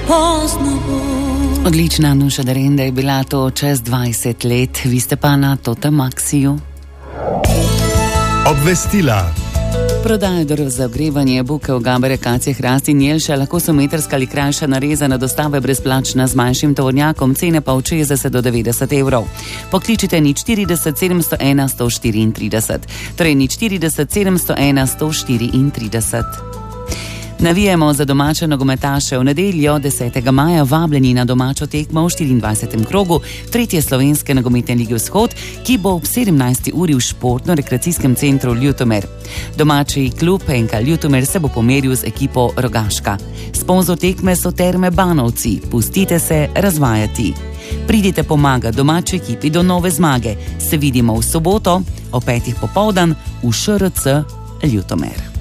pozno bo. Odlična Nuša Derenda je bila to čez 20 let, vi ste pa na Totemaxiju. Obvestila. Prodaja drv za ogrevanje, bukev, gabe, akacije, hrasti in jelša, lahko so metrska ali krajša narezana, dostava brezplačna z manjšim tovornjakom, cene pa od 60 do 90 evrov. Pokličite 040 701 134, torej 040 701 134. Navijemo za domače nogometaše. V nedeljo 10. maja vabljeni na domačo tekmo v 24. krogu 3. slovenske nogometne lige Vzhod, ki bo ob 17. uri v športno-rekreacijskem centru Ljutomer. Domači klub NK Ljutomer se bo pomeril z ekipo Rogaška. Sponzor tekme so Terme Banovci. Pustite se razvajati. Pridite pomagati domači ekipi do nove zmage. Se vidimo v soboto ob 5. popoldan v ŠRC Ljutomer.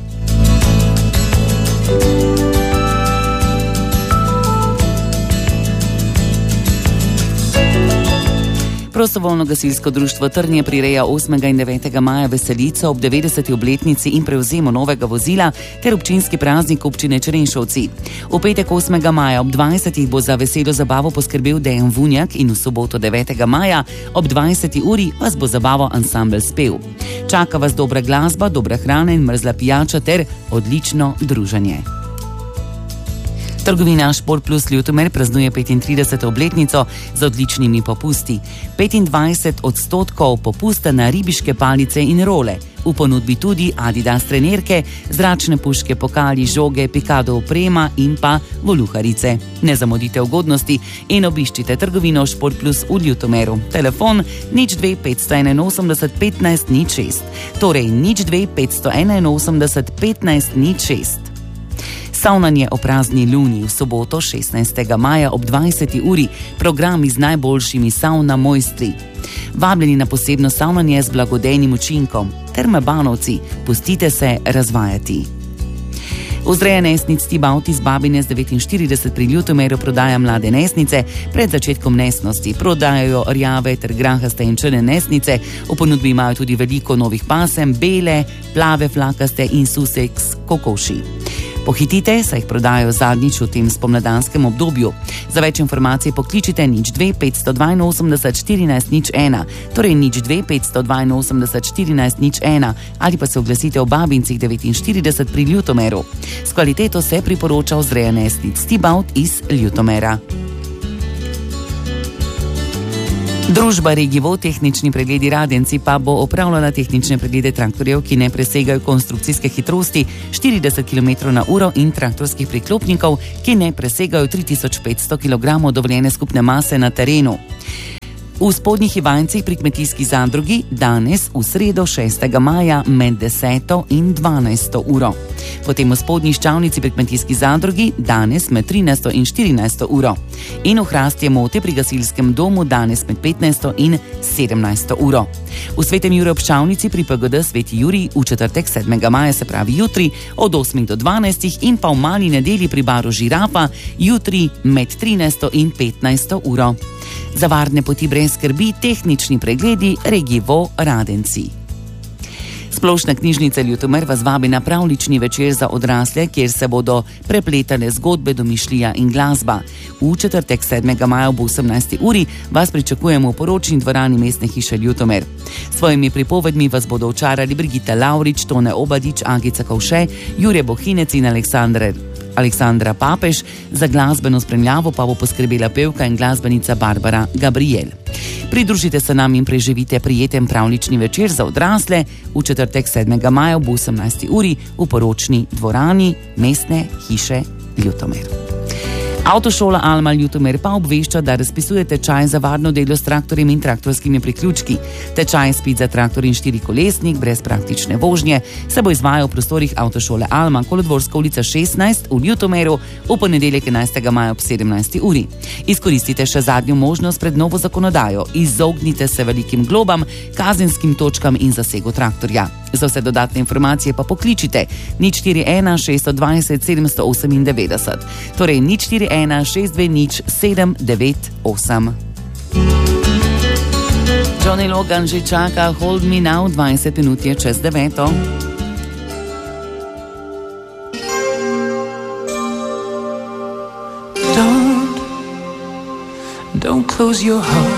Prostovoljno gasilsko društvo Trnje prireja 8. in 9. maja veselico ob 90. obletnici in prevzemu novega vozila ter občinski praznik občine Črenšovci. V petek 8. maja ob 20. bo za veselo zabavo poskrbel Dejan Vunjak in v soboto 9. maja ob 20. uri vas bo zabaval ansambel Spev. Čaka vas dobra glasba, dobra hrana in mrzla pijača ter odlično druženje. Trgovina Šport Plus Ljutomer praznuje 35. obletnico z odličnimi popusti. 25% popusta na ribiške palice in role. V ponudbi tudi Adidas trenerke, zračne puške, pokali, žoge, Pikado oprema in pa voluharice. Ne zamudite ugodnosti in obiščite trgovino Šport Plus v Ljutomeru. Telefon 02 581 15 06, torej 02 581 15 06. Savnanje o prazni luni v soboto 16. maja ob 20. uri, programi z najboljšimi savna mojstri. Vabljeni na posebno savnanje z blagodejnim učinkom. Terme Banovci, pustite se razvajati. Vzreja nesnic Tibaut iz Babine z 49 pri Ljutomeru prodaja mlade nesnice pred začetkom nesnosti. Prodajajo rjave ter grahaste in črne nesnice. V ponudbi imajo tudi veliko novih pasem, bele, plave, flakaste in suseks kokoši. Pohitite, saj jih prodajajo zadnjič v tem spomladanskem obdobju. Za več informacij pokličite 02 582 14 01, torej 02 582 14 01 ali pa se oglasite v Babincih 49 pri Ljutomeru. S kvaliteto se priporoča vzreja nesnic Tibaut iz Ljutomera. Družba Regivo tehnični pregledi Radenci pa bo opravljala tehnične preglede traktorjev, ki ne presegajo konstrukcijske hitrosti 40 km/h in traktorskih priklopnikov, ki ne presegajo 3500 kg dovoljene skupne mase na terenu. V Spodnjih Ivancih pri kmetijski zadrugi danes v sredo 6. maja med 10. in 12. uro. Potem v Spodnji Ščavnici pri kmetijski zadrugi danes med 13. in 14. uro. In v Hrastje Mote pri gasilskem domu danes med 15. in 17. uro. V Svetem Juriju ob Ščavnici pri PGD Sveti Jurij v četrtek 7. maja, se pravi jutri, od 8. do 12. in pa v Mali nedelji pri baru Žirafa jutri med 13. in 15. uro. Za varne poti brez skrbi tehnični pregledi Regivo Radenci. Splošna knjižnica Ljutomer vas vabi na pravlični večer za odrasle, kjer se bodo prepletale zgodbe, domišljija in glasba. V četrtek 7. maja ob 18. uri vas pričakujemo v poročni dvorani Mestne hiše Ljutomer. S svojimi pripovedmi vas bodo očarali Brigita Lavrič, Tone Obadič, Agica Kovše, Jure Bohinec in Aleksandra Papež, za glasbeno spremljavo pa bo poskrbela pevka in glasbenica Barbara Gabriel. Pridružite se nam in preživite prijeten pravlični večer za odrasle v četrtek 7. maja ob 18. uri v poročni dvorani Mestne hiše Ljutomer. Avtošola Alma Ljutomer pa obvešča, da razpisuje tečaj za varno delo s traktorjem in traktorskimi priključki. Tečaj izpit za traktor in štirikolesnik brez praktične vožnje se bo izvajal v prostorih Avtošole Alma, Kolodvorska ulica 16 v Ljutomeru v ponedeljek 11. maja ob 17. uri. Izkoristite še zadnjo možnost pred novo zakonodajo. Izognite se velikim globam, kazenskim točkam in zasegu traktorja. Za vse dodatne informacije pa pokličite 041 620 798, torej 041 620 798. Johnny Logan že čaka Hold Me Now, 20 minut je čez 9. Don't Don't close your heart.